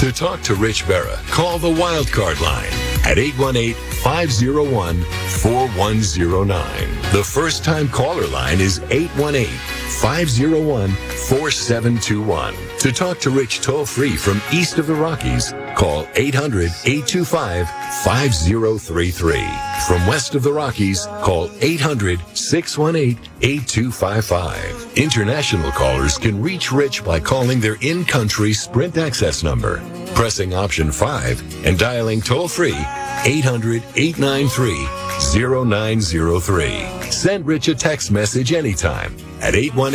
To talk to Rich Berra, call the Wildcard line at 818-501-4109. The first-time caller line is 818-501-4721. To talk to Rich toll-free from east of the Rockies, call 800-825-5033. From west of the Rockies, call 800-618-8255. International callers can reach Rich by calling their in-country Sprint access number, pressing option 5, and dialing toll-free 800-893-0903. Send Rich a text message anytime at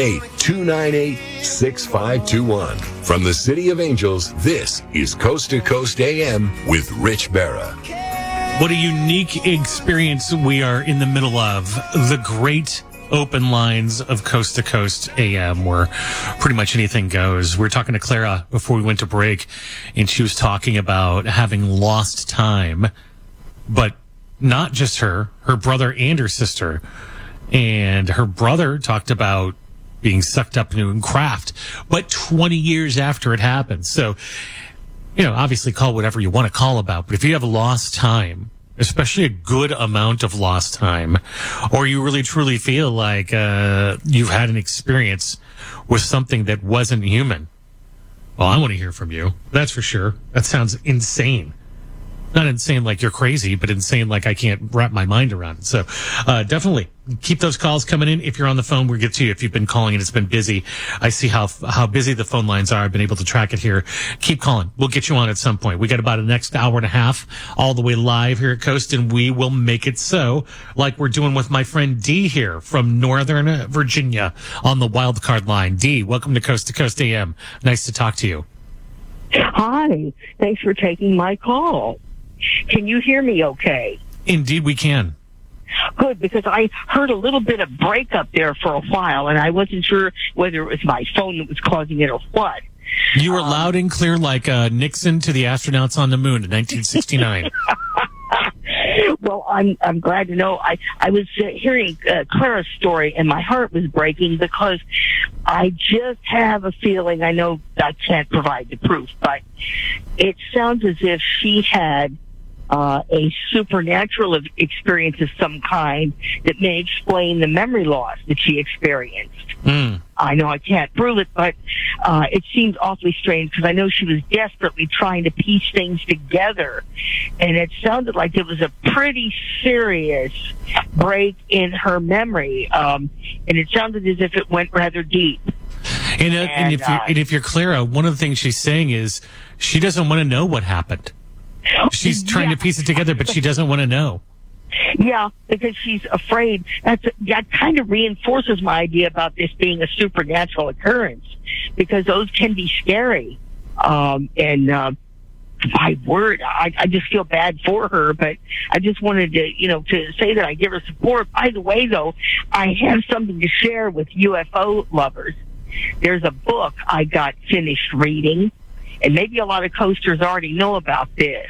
818-298-6521. From the City of Angels, this is Coast to Coast AM with Rich Berra. What a unique experience we are in the middle of. The great open lines of Coast to Coast AM, where pretty much anything goes. We were talking to Clara before we went to break, and she was talking about having lost time, but not just her brother and her sister. And her brother talked about being sucked up into craft, but 20 years after it happened. So, obviously call whatever you want to call about, but if you have lost time, especially a good amount of lost time, or you really truly feel like you've had an experience with something that wasn't human, well, I want to hear from you. That's for sure. That sounds insane. Not insane like you're crazy, but insane like I can't wrap my mind around it. So definitely keep those calls coming in. If you're on the phone, we'll get to you. If you've been calling and it's been busy, I see how busy the phone lines are. I've been able to track it here. Keep calling. We'll get you on at some point. We got about the next hour and a half all the way live here at Coast, and we will make it so, like we're doing with my friend Dee here from Northern Virginia on the Wildcard line. Dee, welcome to Coast AM. Nice to talk to you. Hi. Thanks for taking my call. Can you hear me okay? Indeed, we can. Good, because I heard a little bit of breakup there for a while, and I wasn't sure whether it was my phone that was causing it or what. You were loud and clear like Nixon to the astronauts on the moon in 1969. Well, I'm glad to know. I was hearing Clara's story, and my heart was breaking because I just have a feeling, I know I can't provide the proof, but it sounds as if she had a supernatural experience of some kind that may explain the memory loss that she experienced. I know I can't prove it, but it seems awfully strange because I know she was desperately trying to piece things together, and it sounded like it was a pretty serious break in her memory, and it sounded as if it went rather deep. And if you're Clara, one of the things she's saying is she doesn't want to know what happened. She's trying to piece it together, but she doesn't want to know. Yeah, because she's afraid. That kind of reinforces my idea about this being a supernatural occurrence, because those can be scary. My word, I just feel bad for her, but I just wanted to say that I give her support. By the way, though, I have something to share with UFO lovers. There's a book I got finished reading, and maybe a lot of coasters already know about this.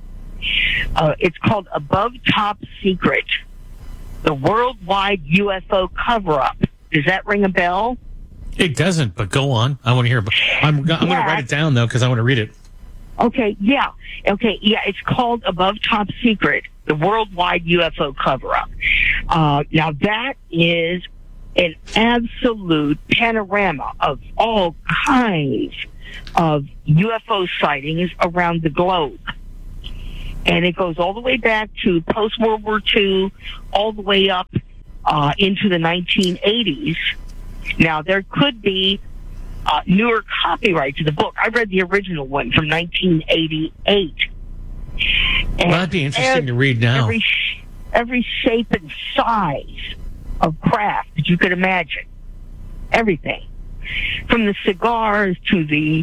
It's called Above Top Secret, the Worldwide UFO Cover-Up. Does that ring a bell? It doesn't, but go on. I want to hear. I'm going to write it down, though, because I want to read it. Okay, yeah. It's called Above Top Secret, the Worldwide UFO Cover-Up. Now, that is an absolute panorama of all kinds of UFO sightings around the globe. And it goes all the way back to post-World War II, all the way up into the 1980s. Now, there could be newer copyright to the book. I read the original one from 1988. Well, that'd be interesting to read now. Every shape and size of craft that you could imagine. Everything. From the cigars to the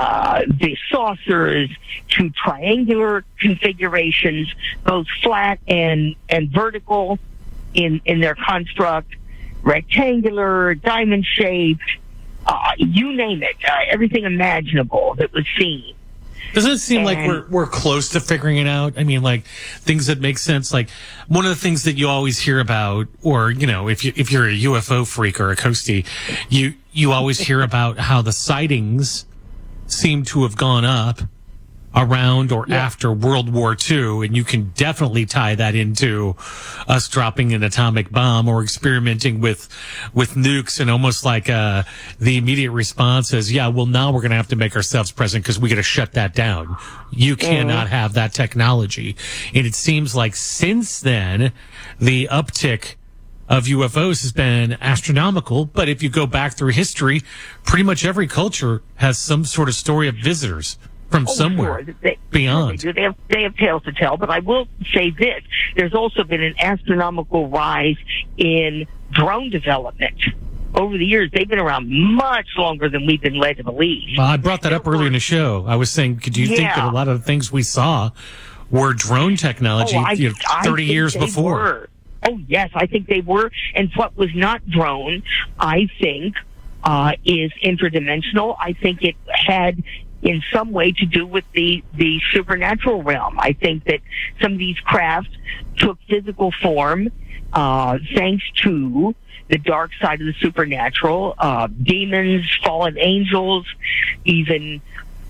saucers to triangular configurations, both flat and vertical in their construct, rectangular, diamond shaped, you name it, everything imaginable that was seen. Doesn't it seem like we're close to figuring it out? I mean, like, things that make sense. Like, one of the things that you always hear about, or, if you're a UFO freak or a coastie, you always hear about how the sightings seem to have gone up around or after World War II, and you can definitely tie that into us dropping an atomic bomb or experimenting with nukes, and almost like the immediate response is, yeah, well, now we're going to have to make ourselves present because we got to shut that down. You cannot have that technology. And it seems like since then, the uptick of UFOs has been astronomical. But if you go back through history, pretty much every culture has some sort of story of visitors from somewhere beyond. They have tales to tell, but I will say this. There's also been an astronomical rise in drone development. Over the years, they've been around much longer than we've been led to believe. Well, I brought that up earlier in the show. I was saying, do you think that a lot of the things we saw were drone technology 30 years before? Were. Oh, yes, I think they were. And what was not drone, I think, is interdimensional. I think it had in some way to do with the supernatural realm. I think that some of these crafts took physical form thanks to the dark side of the supernatural, demons, fallen angels, even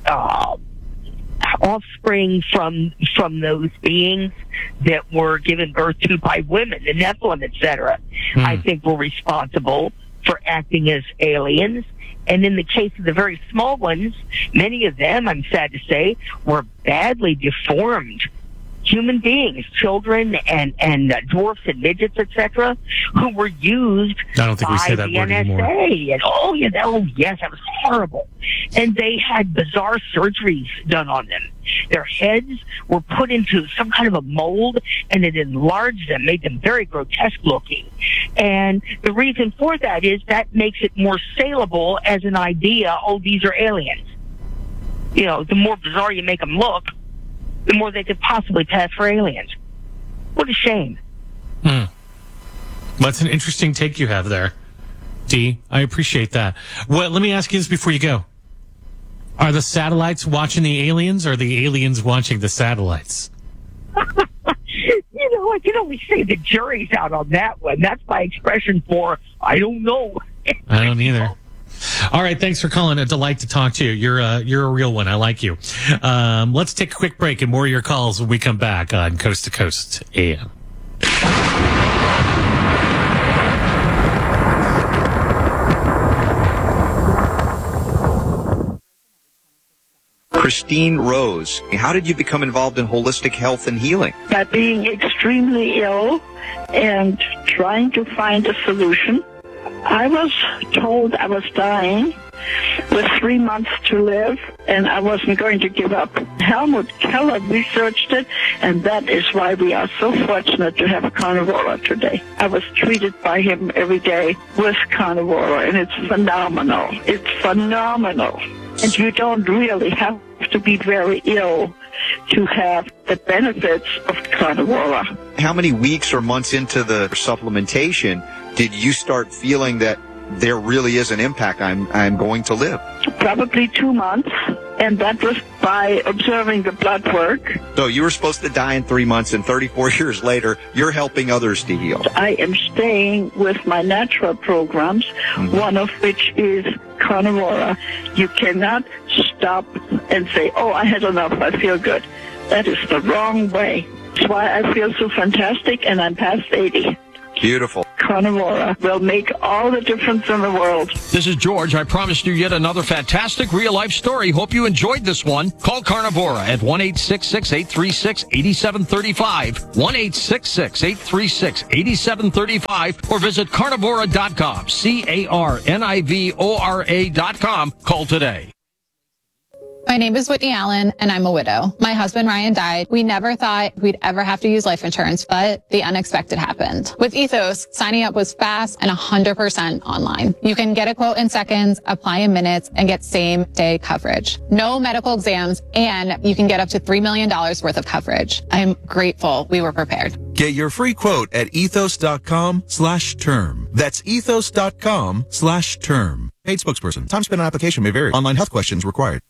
offspring from those beings that were given birth to by women, the Nephilim, etc. I think were responsible for acting as aliens. And in the case of the very small ones, many of them, I'm sad to say, were badly deformed human beings, children and dwarfs and midgets, etc., who were used I don't think we say that by the word anymore. NSA. And yes, that was horrible. And they had bizarre surgeries done on them. Their heads were put into some kind of a mold, and it enlarged them, made them very grotesque looking. And the reason for that is that makes it more saleable as an idea. Oh, these are aliens. You know, the more bizarre you make them look, the more they could possibly pass for aliens. What a shame. That's an interesting take you have there, Dee. I appreciate that. Well, let me ask you this before you go. Are the satellites watching the aliens, or are the aliens watching the satellites? You know, I can only say the jury's out on that one. That's my expression for, I don't know. I don't either. All right, thanks for calling. A delight to talk to you. You're a real one. I like you. Let's take a quick break and more of your calls when we come back on Coast to Coast AM. Christine Rose, how did you become involved in holistic health and healing? By being extremely ill and trying to find a solution. I was told I was dying with 3 months to live, and I wasn't going to give up. Helmut Keller researched it, and that is why we are so fortunate to have a carnivora today. I was treated by him every day with carnivora, and it's phenomenal. It's phenomenal. And you don't really have to be very ill to have the benefits of carnivora. How many weeks or months into the supplementation did you start feeling that there really is an impact? I'm going to live. Probably 2 months, and that was by observing the blood work. So you were supposed to die in 3 months, and 34 years later, you're helping others to heal. I am staying with my natural programs, one of which is carnivora. You cannot stop and say, oh, I had enough, I feel good. That is the wrong way. That's why I feel so fantastic, and I'm past 80. Beautiful. Carnivora will make all the difference in the world. This is George. I promised you yet another fantastic real-life story. Hope you enjoyed this one. Call Carnivora at 1-866-836-8735, 1-866-836-8735, or visit carnivora.com, carnivora.com. Call today. My name is Whitney Allen, and I'm a widow. My husband, Ryan, died. We never thought we'd ever have to use life insurance, but the unexpected happened. With Ethos, signing up was fast and 100% online. You can get a quote in seconds, apply in minutes, and get same-day coverage. No medical exams, and you can get up to $3 million worth of coverage. I'm grateful we were prepared. Get your free quote at ethos.com/term. That's ethos.com/term. Paid spokesperson. Time spent on application may vary. Online health questions required.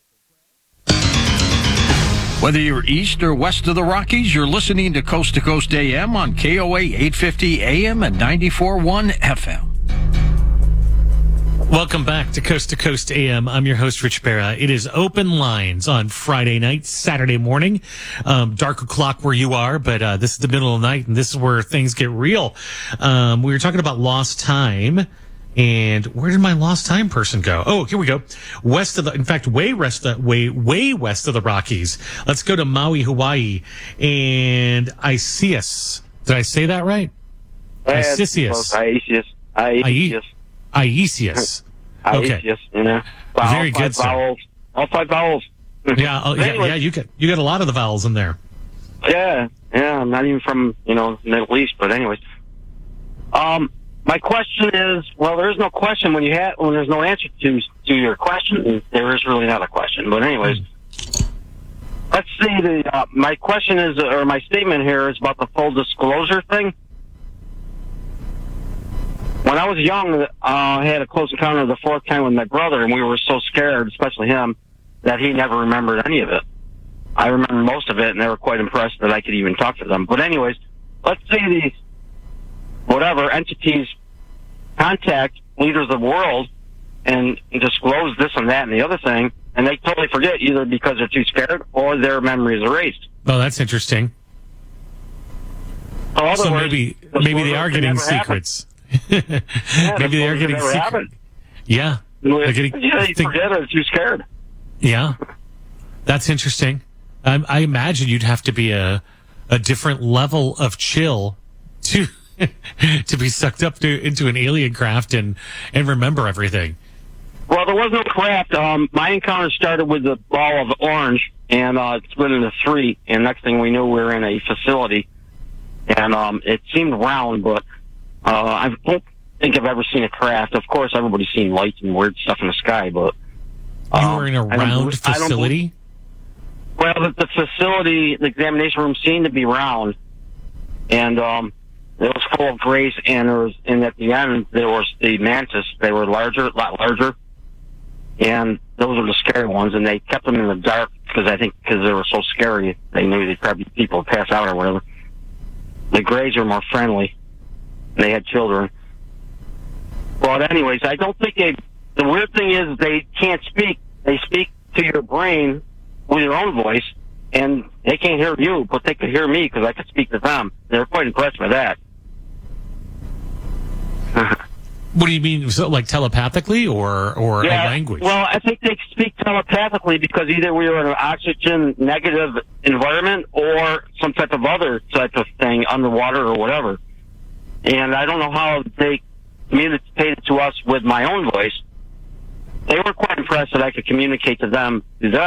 Whether you're east or west of the Rockies, you're listening to Coast AM on KOA 850 AM and 94.1 FM. Welcome back to Coast AM. I'm your host, Rich Barra. It is open lines on Friday night, Saturday morning. Dark o'clock where you are, but this is the middle of the night, and this is where things get real. We were talking about lost time. And where did my lost time person go? Oh, here we go. Way west of the Rockies. Let's go to Maui, Hawaii. And Isius. Did I say that right? Isius. Isius. Okay. Yeah. Very good, sir. All 5 vowels. Yeah. You got a lot of the vowels in there. Yeah. I'm not even from, Middle East, but anyways. My question is, well, there is no question when there's no answer to your question. There is really not a question. But anyways, let's see. My question is, or my statement here is about the full disclosure thing. When I was young, I had a close encounter the 4th time with my brother, and we were so scared, especially him, that he never remembered any of it. I remember most of it, and they were quite impressed that I could even talk to them. But anyways, let's say these entities contact leaders of the world and disclose this and that and the other thing, and they totally forget either because they're too scared or their memory is erased. Oh, that's interesting. So maybe they are getting secrets. Maybe they are getting secrets. Yeah. You forget or too scared. Yeah. That's interesting. I imagine you'd have to be a different level of chill to be sucked up into an alien craft and remember everything. Well, there was no craft. My encounter started with a ball of orange, and it split into 3. And next thing we knew, we were in a facility, and it seemed round, but I don't think I've ever seen a craft. Of course, everybody's seen lights and weird stuff in the sky, but you were in a round facility. Well, the facility, the examination room, seemed to be round, and it was full of grays, and at the end there was the mantis. They were a lot larger, and those were the scary ones. And they kept them in the dark because they were so scary, they knew they'd probably people would pass out or whatever. The grays were more friendly. They had children. But anyways, I don't think the weird thing is they can't speak. They speak to your brain with your own voice, and they can't hear you, but they could hear me because I could speak to them. They were quite impressed by that. What do you mean? So, like telepathically or a language? Well, I think they speak telepathically because either we were in an oxygen negative environment or some type of other type of thing, underwater or whatever. And I don't know how they communicated to us with my own voice. They were quite impressed that I could communicate to them.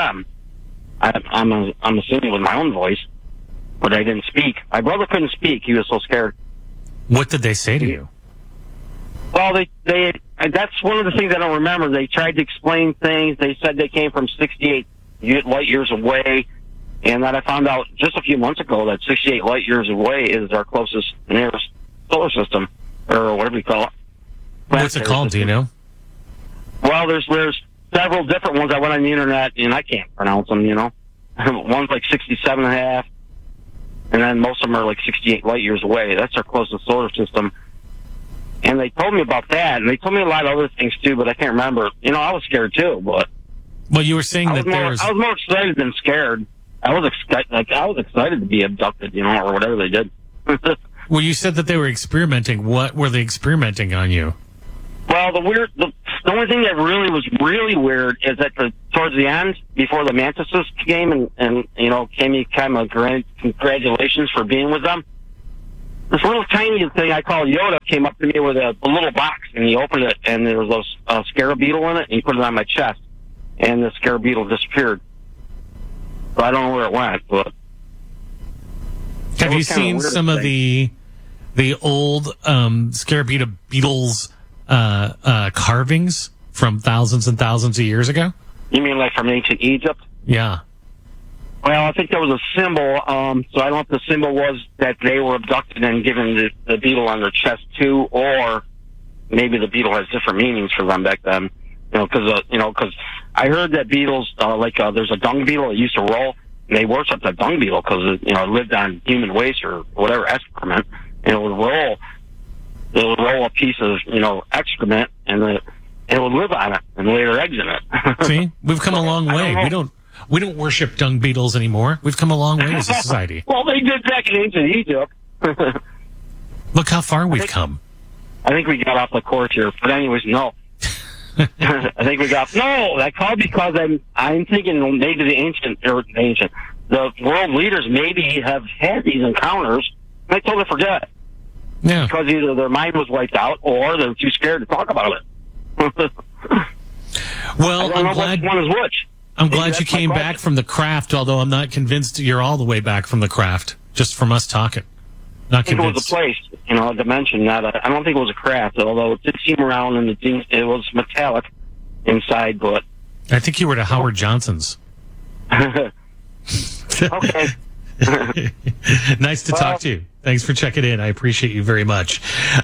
I'm assuming with my own voice, but I didn't speak. My brother couldn't speak; he was so scared. What did they say to you? Well, that's one of the things I don't remember. They tried to explain things. They said they came from 68 light years away, and that I found out just a few months ago that 68 light years away is our closest nearest solar system, or whatever you call it. What's it called? Do you know? Well, there's several different ones. I went on the internet, and I can't pronounce them, One's like 67.5, and then most of them are like 68 light years away. That's our closest solar system. And they told me about that, and they told me a lot of other things, too, but I can't remember. I was scared, too, but... Well, you were saying that there's... I was more excited than scared. I was excited to be abducted, or whatever they did. Well, you said that they were experimenting. What were they experimenting on you? Well, the only thing that really was really weird is that towards the end, before the mantises came and gave me kind of congratulations for being with them, this little tiny thing I call Yoda came up to me with a little box, and he opened it, and there was a scarab beetle in it, and he put it on my chest, and the scarab beetle disappeared. So I don't know where it went, but... Have you seen some of the old scarab beetles carvings from thousands and thousands of years ago? You mean like from ancient Egypt? Yeah. Well, I think there was a symbol, so I don't know if the symbol was that they were abducted and given the beetle on their chest, too, or maybe the beetle has different meanings for them back then. Because I heard that beetles, there's a dung beetle that used to roll, and they worshiped that dung beetle because, it lived on human waste or whatever excrement, and it would roll a piece of, excrement, and and it would live on it and lay their eggs in it. See, we've come a long way. We don't worship dung beetles anymore. We've come a long way as a society. Well, they did back in ancient Egypt. Look how far we've come. I think we got off the course here, but anyways, no. I think we got I called because I'm thinking maybe the world leaders maybe have had these encounters. And I totally forget. Yeah, because either their mind was wiped out or they're too scared to talk about it. Well, I'm glad which one is which. I'm glad you came back from the craft, although I'm not convinced you're all the way back from the craft, just from us talking. Not convinced. It was a place, a dimension, I don't think it was a craft, although it did seem around and it was metallic inside, but... I think you were at Howard Johnson's. Okay. Nice to talk to you. Thanks for checking in. I appreciate you very much.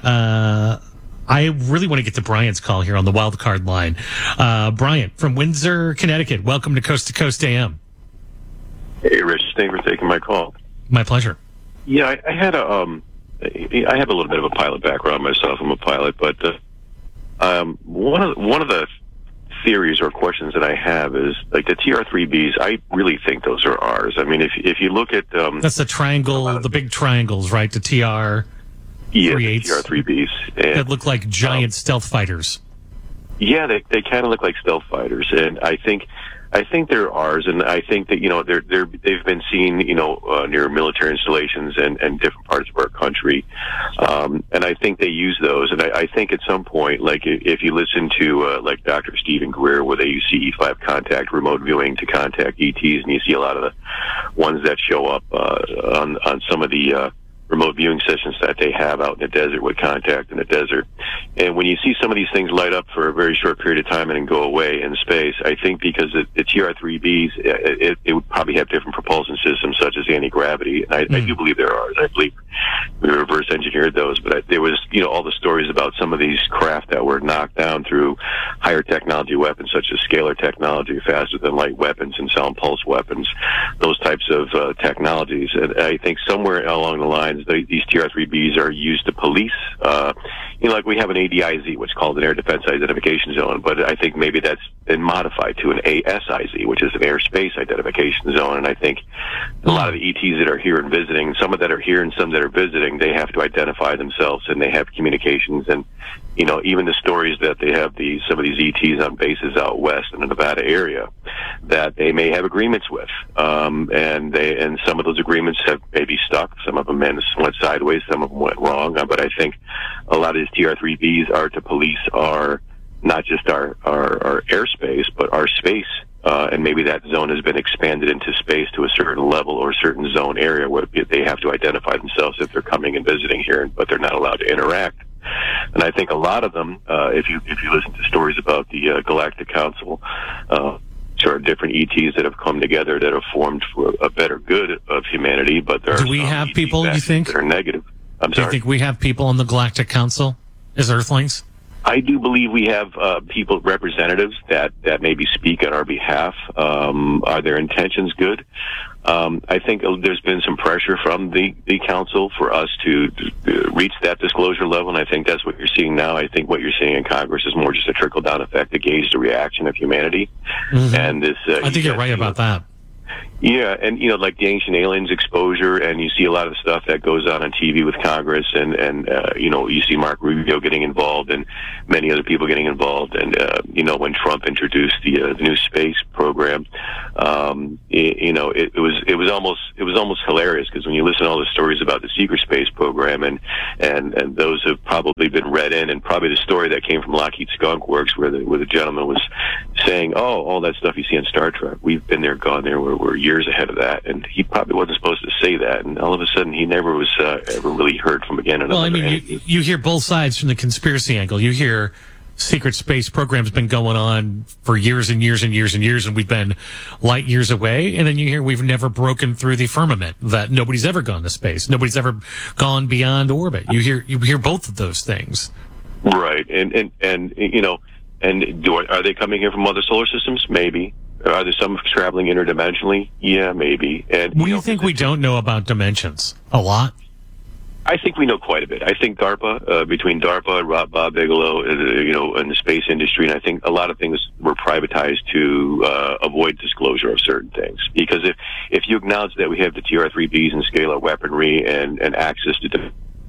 I really want to get to Brian's call here on the wild card line. Brian from Windsor, Connecticut. Welcome to Coast AM. Hey, Rich. Thanks for taking my call. My pleasure. Yeah, I have a little bit of a pilot background myself. I'm a pilot, but one of the theories or questions that I have is like the TR-3Bs. I really think those are ours. I mean, if you look at that's the triangle, the big triangles, right? The TR. Yeah, the TR-3Bs. And, that look like giant stealth fighters. Yeah, they kind of look like stealth fighters, and I think they're ours, and I think that they've been seen near military installations and different parts of our country, and I think they use those, and I think at some point, like if you listen to like Dr. Stephen Greer, where they use CE5 contact remote viewing to contact ETs, and you see a lot of the ones that show up on some of the remote viewing sessions that they have out in the desert with contact in the desert. And when you see some of these things light up for a very short period of time and then go away in space, I think because the TR-3Bs, it would probably have different propulsion systems such as anti-gravity. And I do believe they're ours. I believe we reverse engineered those. But there was, all the stories about some of these craft that were knocked down through higher technology weapons such as scalar technology, faster than light weapons and sound pulse weapons, those types of technologies. And I think somewhere along the line, these TR-3Bs are used to police. Like we have an ADIZ, which is called an Air Defense Identification Zone, but I think maybe that's been modified to an ASIZ, which is an Airspace Identification Zone. And I think a lot of the ETs that are here and visiting, some that are here and some that are visiting, they have to identify themselves and they have communications. And even the stories that they have some of these ETs on bases out west in the Nevada area that they may have agreements with, and some of those agreements have maybe stuck. Some of them went sideways, some of them went wrong. But I think a lot of these TR-3Bs are to police not just our airspace, but our space. And maybe that zone has been expanded into space to a certain level or a certain zone area where they have to identify themselves if they're coming and visiting here, but they're not allowed to interact. And I think a lot of them, if you listen to stories about the Galactic Council, sort of different ETs that have come together that have formed for a better good of humanity, but there do we have people, you think, that are negative? Do you think we have people on the Galactic Council as Earthlings? I do believe we have people, representatives that maybe speak on our behalf. Are their intentions good? I think there's been some pressure from the council for us to reach that disclosure level, and I think that's what you're seeing now. I think what you're seeing in Congress is more just a trickle-down effect to gauge the reaction of humanity. Mm-hmm. And this, I think you're right about that. Yeah, and like the Ancient Aliens exposure, and you see a lot of the stuff that goes on TV with Congress, and you see Mark Rubio getting involved, and many other people getting involved, and when Trump introduced the new space program, it was almost hilarious, because when you listen to all the stories about the secret space program, and those have probably been read in, and probably the story that came from Lockheed Skunk Works, where the gentleman was saying, all that stuff you see on Star Trek, we've been there, gone there, we're years ahead of that, and he probably wasn't supposed to say that, and all of a sudden he never was ever really heard from again. Well, I mean, you hear both sides from the conspiracy angle. You hear secret space program's been going on for years and years and years and years, and we've been light years away, and then you hear we've never broken through the firmament, that nobody's ever gone to space, nobody's ever gone beyond orbit. You hear both of those things, right? And are they coming here from other solar systems? Maybe. Are there some traveling interdimensionally? Yeah, maybe. And we think we don't know about dimensions a lot. I think we know quite a bit. I think DARPA, between DARPA and Bob Bigelow, in the space industry, and I think a lot of things were privatized to avoid disclosure of certain things. Because if you acknowledge that we have the TR-3Bs and scalar weaponry and access to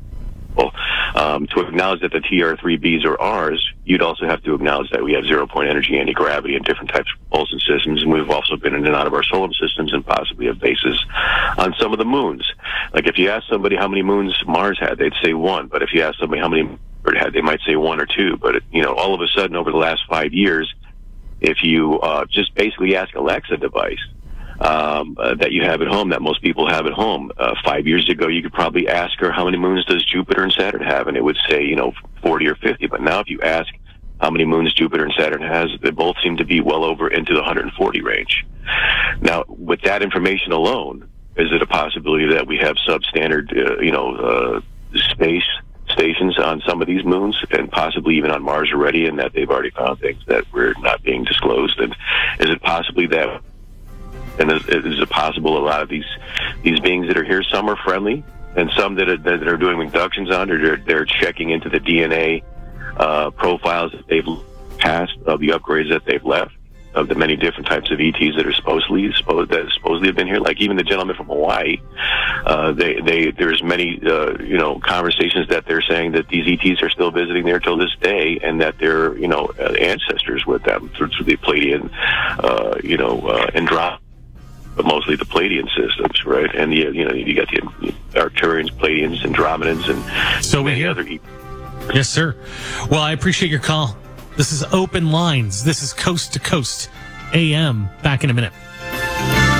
to acknowledge that the TR-3Bs are ours, you'd also have to acknowledge that we have zero-point energy anti-gravity and different types of propulsion systems, and we've also been in and out of our solar systems and possibly have bases on some of the moons. Like if you ask somebody how many moons Mars had, they'd say 1, but if you ask somebody how many it had, they might say 1 or 2. But all of a sudden, over the last 5 years, if you just basically ask Alexa device that you have at home, that most people have at home. 5 years ago, you could probably ask her how many moons does Jupiter and Saturn have, and it would say, 40 or 50. But now if you ask how many moons Jupiter and Saturn has, they both seem to be well over into the 140 range. Now, with that information alone, is it a possibility that we have substandard, space stations on some of these moons, and possibly even on Mars already, and that they've already found things that were not being disclosed? And is it possibly that, and is it possible a lot of these beings that are here, some are friendly, and some that are doing abductions on, or they're checking into the DNA profiles that they've passed, of the upgrades that they've left, of the many different types of ETs that are supposedly have been here. Like even the gentleman from Hawaii, there's many conversations that they're saying that these ETs are still visiting there till this day, and that they're ancestors with them through the Pleiadian Andromeda, but mostly the Pleiadian systems, right? And you got the Arcturians, Pleiadians, Andromedans, and so many other ETs. Yes, sir. Well, I appreciate your call. This is Open Lines. This is Coast to Coast AM. Back in a minute.